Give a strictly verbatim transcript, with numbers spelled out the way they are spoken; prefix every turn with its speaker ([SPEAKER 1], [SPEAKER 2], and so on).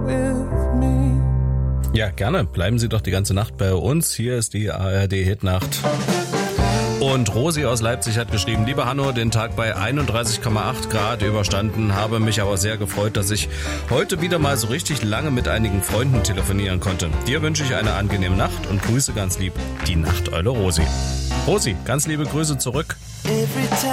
[SPEAKER 1] with me.
[SPEAKER 2] Ja, gerne. Bleiben Sie doch die ganze Nacht bei uns. Hier ist die A R D-Hitnacht. Und Rosi aus Leipzig hat geschrieben: Lieber Hanno, den Tag bei einunddreißig Komma acht Grad überstanden, habe mich aber sehr gefreut, dass ich heute wieder mal so richtig lange mit einigen Freunden telefonieren konnte. Dir wünsche ich eine angenehme Nacht und grüße ganz lieb die Nachteule Rosi. Rosi, ganz liebe Grüße zurück.